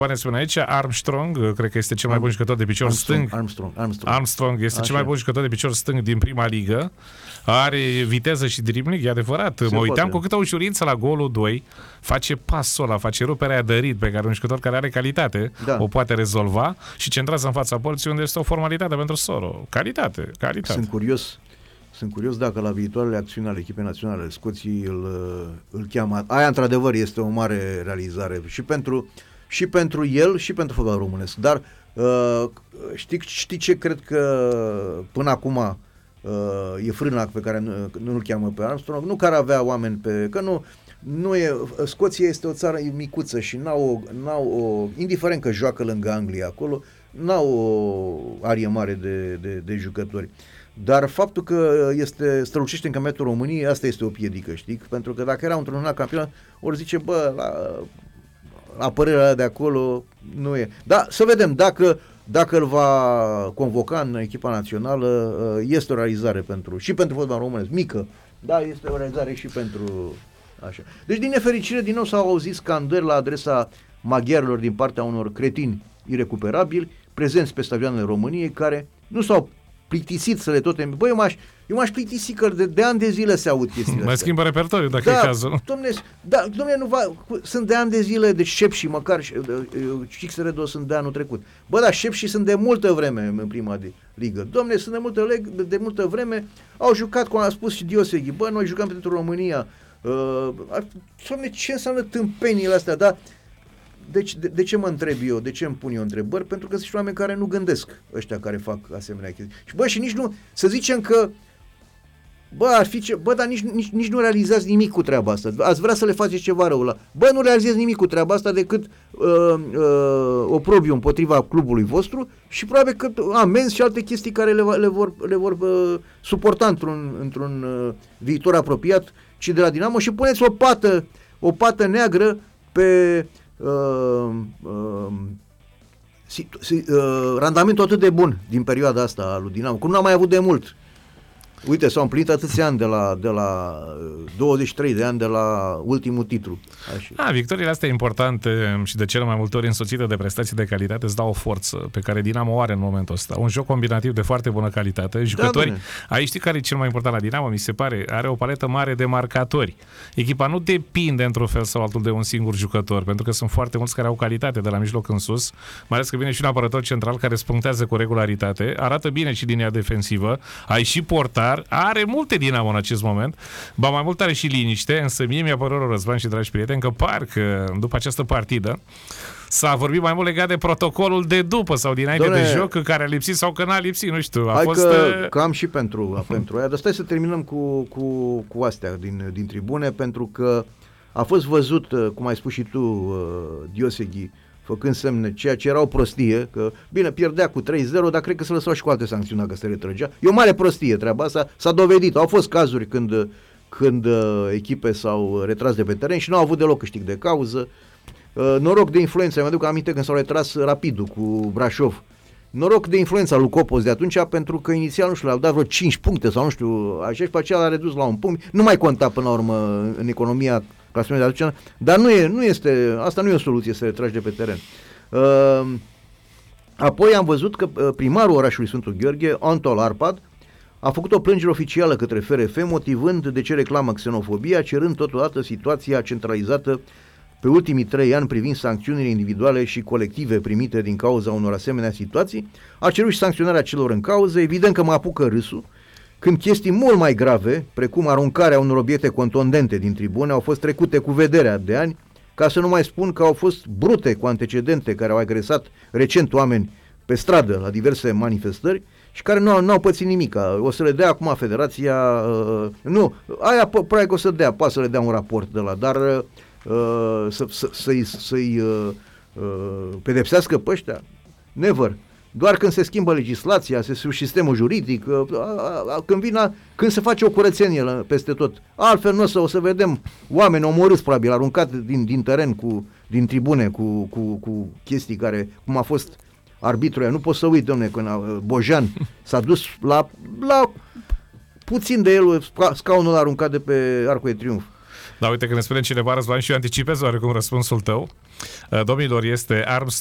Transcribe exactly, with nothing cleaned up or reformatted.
ne spune aici, Armstrong, cred că este cel mai bun jucător de picior Armstrong, stâng. Armstrong, Armstrong. Armstrong este Așa. cel mai bun jucător de picior stâng din prima ligă. Are viteză și dribbling, e adevărat. Se mă uitam poate. Cu câtă ușurință la golul doi, face pasul ăla, face ruperea aia de rit pe care un jucător care are calitate da. o poate rezolva și centrează în fața porții, unde este o formalitate pentru Soro. Calitate, calitate. Sunt curios. Sunt curios dacă la viitoarele acțiuni ale echipei naționale Scoției îl, îl cheamă. Aia, într-adevăr, este o mare realizare și pentru, și pentru el și pentru fotbalul românesc. Dar uh, știi, știi ce cred că până acum uh, e frâna pe care nu, nu-l cheamă pe Armstrong? Nu că ar avea oameni pe... Că nu, nu e, Scoția este o țară micuță și n-au, n-au o... Indiferent că joacă lângă Anglia acolo, n-au o arie mare de, de, de jucători. Dar faptul că este strălucește în campionatul României, asta este o piedică, știi? Pentru că dacă era într-un alt campionat, ori zice, bă, la, la părerea de acolo nu e. Dar să vedem, dacă, dacă îl va convoca în echipa națională, este o realizare pentru, și pentru fotbal românesc, mică, dar este o realizare și pentru așa. Deci, din nefericire, din nou s-au auzit scandări la adresa maghiarilor din partea unor cretini irecuperabili, prezenți pe stadioanele României, care nu s-au plictisit să le tot... Băi, eu m-aș, eu m-aș plictisi că de, de ani de zile se aud chestiile astea. Mai schimbă repertoriu, dacă da, e cazul. Dom'le, da, dom'le, nu va... Sunt de ani de zile, deci Șepși, măcar X R doi sunt de anul trecut. Bă, da, Șepși sunt de multă vreme în prima de ligă. Dom'le, sunt de multă, de, de multă vreme, au jucat, cum a spus și Dioseghi, bă, noi jucăm pentru România. Uh, dom'le, ce înseamnă tâmpeniile astea, da? Deci, de, de ce mă întreb eu? De ce îmi pun eu întrebări? Pentru că sunt și oameni care nu gândesc, ăștia care fac asemenea chestii. Și bă, și nici nu, să zicem că bă, ar fi ce, bă, dar nici, nici, nici nu realizați nimic cu treaba asta. Ați vrea să le faceți ceva rău la. Bă, nu realizați nimic cu treaba asta decât uh, uh, oprobiu împotriva clubului vostru și probabil că amenzi și alte chestii care le, le vor, le vor uh, suporta într-un, într-un uh, viitor apropiat și de la Dinamo și puneți o pată, o pată neagră pe Uh, uh, si, si, uh, randamentul atât de bun din perioada asta a lui Dinamo, cum n-am mai avut de mult. Uite, s-au împlinit atâția ani de la, de la douăzeci și trei de ani de la ultimul titlu. Așa. A, victoriile astea importante și de cele mai multe ori însoțite de prestații de calitate îți dau o forță pe care Dinamo o are în momentul ăsta. Un joc combinativ de foarte bună calitate. Jucători, da, aici știi care e cel mai important la Dinamo? Mi se pare, are o paletă mare de marcatori. Echipa nu depinde într-un fel sau altul de un singur jucător, pentru că sunt foarte mulți care au calitate de la mijloc în sus, mai ales că vine și un apărător central care spunctează cu regularitate, arată bine și linia defensivă, ai și portar, are multe Dinamo în acest moment, ba mai mult are și liniște, însă mie mi-a părut, Răzvan și dragi prieteni, că parcă după această partidă s-a vorbit mai mult legat de protocolul de după sau dinainte Doamne, de joc, care a lipsit sau că n-a lipsit, nu știu. A hai fost, că, că am și pentru, pentru aia, dar stai să terminăm cu, cu, cu astea din, din tribune, pentru că a fost văzut, cum ai spus și tu, Dioseghi, făcând semne, ceea ce era o prostie, că bine, pierdea cu trei zero, dar cred că se lăsau și cu alte sancțiuni dacă se retrăgea. E o mare prostie treaba asta, s-a dovedit. Au fost cazuri când, când uh, echipe s-au retras de pe teren și nu au avut deloc câștig de cauză. Uh, noroc de influență, mă aduc aminte când s-au retras Rapidul cu Brașov. Noroc de influența lui Copos de atunci, pentru că inițial, nu știu, le-au dat vreo cinci puncte sau nu știu, așa, și pe aceea l-a redus la un punct. Nu mai conta până la urmă în economia clasificării de atunci, dar nu, e, nu este, asta nu e o soluție să retragi de pe teren. Uh, apoi am văzut că primarul orașului Sfântul Gheorghe, Antol Arpad, a făcut o plângere oficială către F R F, motivând de ce reclamă xenofobia, cerând totodată situația centralizată pe ultimii trei ani privind sancțiunile individuale și colective primite din cauza unor asemenea situații. A cerut și sancționarea celor în cauză. Evident că mă apucă râsul când chestii mult mai grave, precum aruncarea unor obiecte contundente din tribune, au fost trecute cu vederea de ani, ca să nu mai spun că au fost brute cu antecedente care au agresat recent oameni pe stradă la diverse manifestări și care nu au, nu au pățit nimic. O să le dea acum Federația, uh, nu, aia probabil că o să dea, poate să le dea un raport de la, dar uh, să, să, să-i, să-i uh, uh, pedepsească pe ăștia, never. Doar când se schimbă legislația, se sistemul juridic, când vine, când se face o curățenie peste tot. Altfel nu o să, o să vedem oameni omorâți, probabil, aruncați din, din teren, cu, din tribune, cu, cu, cu chestii care, cum a fost arbitrul ăia. Nu pot să uit, domne, când Bojan s-a dus la, la puțin de el, scaunul aruncat de pe Arcul de Triunf. Da, uite că ne spune cineva, Răzvan, și eu anticipez oarecum răspunsul tău. Domnilor, este Armstrong